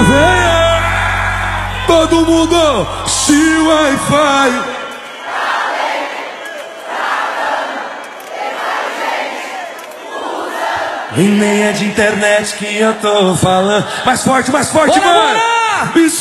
Venha! Todo mundo se Wi-Fi. E nem é de internet que eu tô falando. Mais forte, mano! Bora! Isso